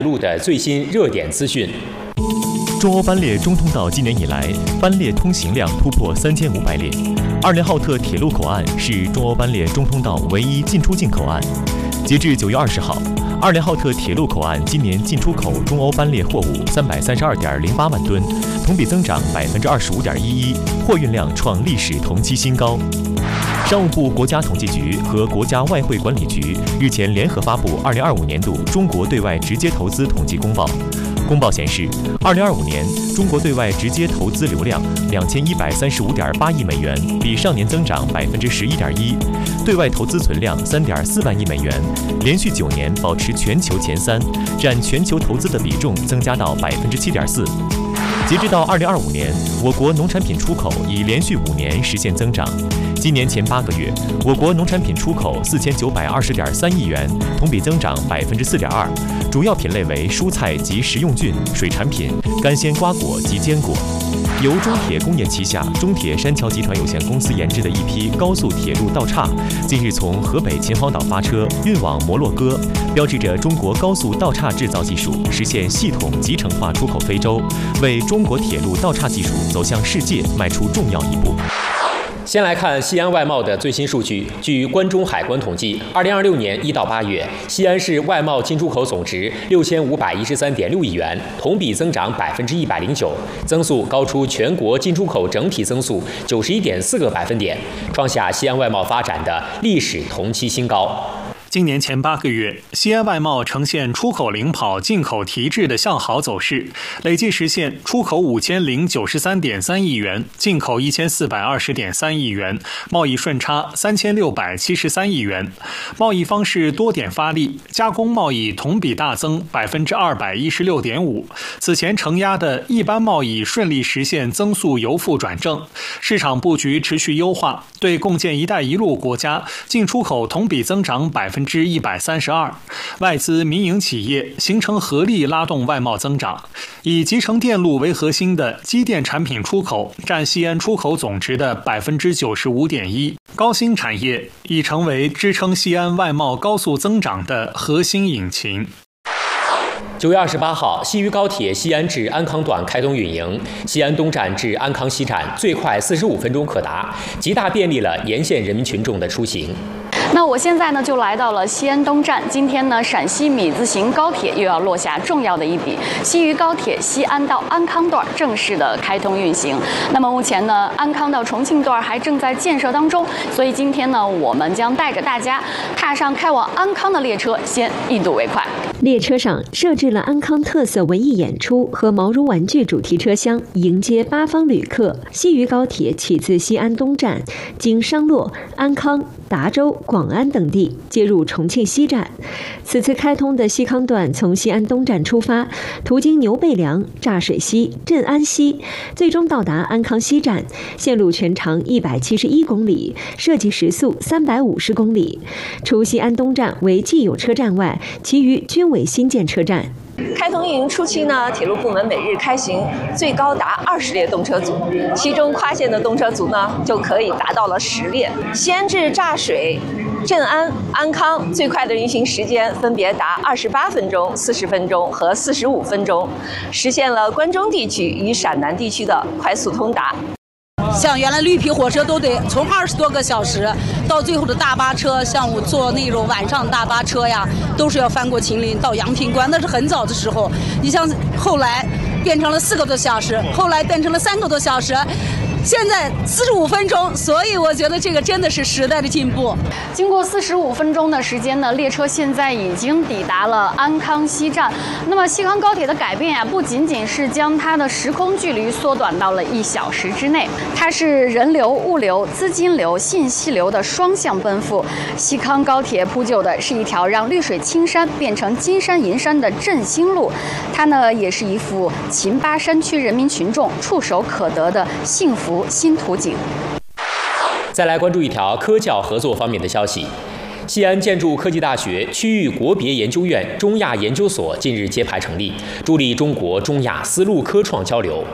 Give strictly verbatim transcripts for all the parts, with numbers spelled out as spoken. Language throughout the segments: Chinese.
路的最新热点资讯。 中欧班列中通道今年以来班列通行量突破三千五百列，二连浩特铁路口岸是中欧班列中通道唯一进出境口岸。截至九月二十号，二连浩特铁路口岸今年进出口中欧班列货物三百三十二点零八万吨，同比增长百分之二十五点一一，货运量创历史同期新高。商务部国家统计局和国家外汇管理局日前联合发布二零二五年度中国对外直接投资统计公报。公报显示，二零二五年中国对外直接投资流量两千一百三十五点八亿美元，比上年增长百分之十一点一；对外投资存量三点四万亿美元，连续九年保持全球前三，占全球投资的比重增加到百分之七点四。截至到二零二五年，我国农产品出口已连续五年实现增长。今年前八个月，我国农产品出口四千九百二十点三亿元，同比增长百分之四点二，主要品类为蔬菜及食用菌、水产品、干鲜瓜果及坚果。由中铁工业旗下中铁山桥集团有限公司研制的一批高速铁路道岔，近日从河北秦皇岛发车，运往摩洛哥，标志着中国高速道岔制造技术实现系统集成化出口非洲，为中国铁路道岔技术走向世界迈出重要一步。 先来看西安外贸的最新数据。据关中海关统计，二零二六年一到八月，西安市外贸进出口总值六千五百一十三点六亿元，同比增长百分之一百零九，增速高出全国进出口整体增速九十一点四个百分点，创下西安外贸发展的历史同期新高。 今年前八个月，西安外贸呈现出口领跑、进口提质的向好走势，累计实现出口五千零九十三点三亿元，进口一千四百二十点三亿元，贸易顺差三千六百七十三亿元。贸易方式多点发力，加工贸易同比大增百分之二百一十六点五。此前承压的一般贸易顺利实现增速由负转正，市场布局持续优化，对共建“一带一路”国家进出口同比增长百分之。百分之一百三十二，外资民营企业形成合力拉动外贸增长。以集成电路为核心的机电产品出口占西安出口总值的百分之九十五点一，高新产业已成为支撑西安外贸高速增长的核心引擎。 九月二十八号，西渝高铁西安至安康段开通运营，西安东站至安康西站最快四十五分钟可达，极大便利了沿线人民群众的出行。 那我现在呢就来到了西安东站，今天呢陕西米字形高铁又要落下重要的一笔，西渝高铁西安到安康段正式的开通运行。那么目前呢安康到重庆段还正在建设当中，所以今天呢我们将带着大家踏上开往安康的列车，先一睹为快。 列车上设置了安康特色文艺演出和毛绒玩具主题车厢，迎接八方旅客。西渝高铁起自西安东站，经商洛、安康、达州、广安等地接入重庆西站。此次开通的西康段从西安东站出发，途经牛背梁、柞水西、镇安西，最终到达安康西站。线路全长一百七十一公里，设计时速三百五十公里。除西安东站为既有车站外，其余均为新建车站。 开通运营初期呢，铁路部门每日开行最高达二十列动车组，其中跨线的动车组呢就可以达到了十列。西安至柞水、镇安、安康最快的运行时间分别达二十八分钟、四十分钟和四十五分钟，实现了关中地区与陕南地区的快速通达。 像原来绿皮火车都得从二十多个小时，到最后的大巴车，像我坐那种晚上大巴车呀，都是要翻过秦岭到阳平关，那是很早的时候。你像后来变成了四个多小时，后来变成了三个多小时，现在四十五分钟，所以我觉得这个真的是时代的进步。 经过四十五分钟的时间呢，列车现在已经抵达了安康西站。那么西康高铁的改变呀、啊，不仅仅是将它的时空距离缩短到了一小时之内，它是人流、物流、资金流、信息流的双向奔赴。西康高铁铺就的是一条让绿水青山变成金山银山的振兴路，它呢也是一幅秦巴山区人民群众触手可得的幸福新图景。 再来关注一条科教合作方面的消息。西安建筑科技大学区域国别研究院中亚研究所近日揭牌成立，助力中国中亚丝路科创交流。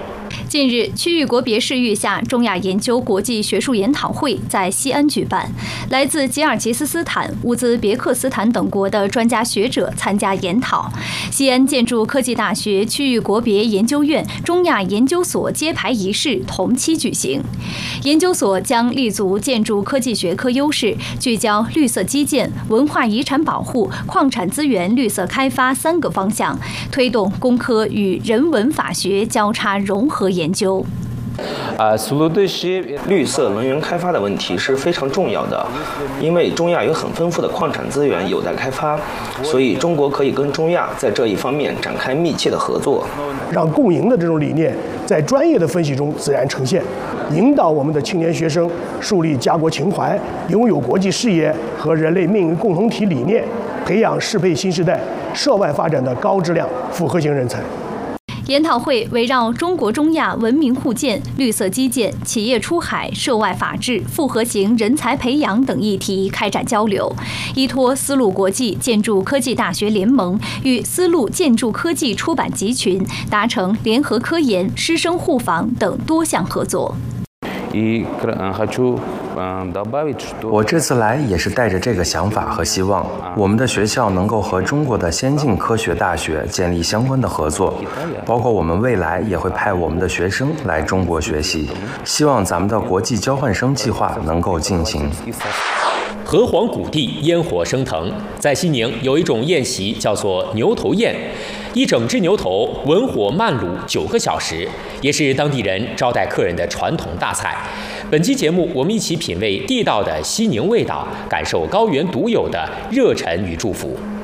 近日，区域国别事务下中亚研究国际学术研讨会在西安举办，来自吉尔吉斯斯坦、乌兹别克斯坦等国的专家学者参加研讨。西安建筑科技大学区域国别研究院中亚研究所揭牌仪式同期举行。研究所将立足建筑科技学科优势，聚焦绿色基建、文化遗产保护、矿产资源绿色开发三个方向，推动工科与人文法学交叉融合研究。 啊，绿色能源开发的问题是非常重要的，因为中亚有很丰富的矿产资源有待开发，所以中国可以跟中亚在这一方面展开密切的合作， 让共赢的这种理念在专业的分析中自然呈现，引导我们的青年学生树立家国情怀，拥有国际视野和人类命运共同体理念，培养适配新时代涉外发展的高质量复合型人才。 研讨会围绕中国中亚文明互鉴、绿色基建、企业出海、涉外法治、复合型人才培养等议题开展交流，依托丝路国际建筑科技大学联盟与丝路建筑科技出版集群达成联合科研、师生互访等多项合作。 我这次来也是带着这个想法和希望，我们的学校能够和中国的先进科学大学建立相关的合作，包括我们未来也会派我们的学生来中国学习，希望咱们的国际交换生计划能够进行。 河湟谷地烟火升腾，在西宁有一种宴席叫做牛头宴，一整只牛头文火慢卤九个小时，也是当地人招待客人的传统大菜。本期节目，我们一起品味地道的西宁味道，感受高原独有的热忱与祝福。